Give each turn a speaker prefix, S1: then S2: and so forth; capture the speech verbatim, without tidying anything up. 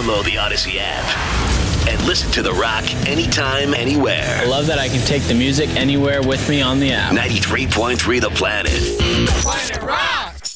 S1: Download the Odyssey app and listen to The Rock anytime, anywhere.
S2: I love that I can take the music anywhere with me on the app.
S1: ninety-three point three The Planet.
S3: Planet Rock!